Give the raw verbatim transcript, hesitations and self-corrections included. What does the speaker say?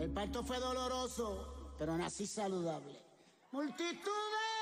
El parto fue doloroso, pero nací saludable. Multitudes